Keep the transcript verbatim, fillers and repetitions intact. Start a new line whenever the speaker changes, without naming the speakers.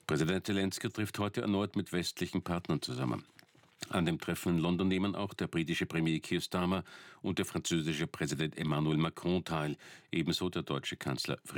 Präsident Zelensky trifft heute erneut mit westlichen Partnern zusammen. An dem Treffen in London nehmen auch der britische Premier Keir Starmer und der französische Präsident Emmanuel Macron teil, ebenso der deutsche Kanzler Friedrich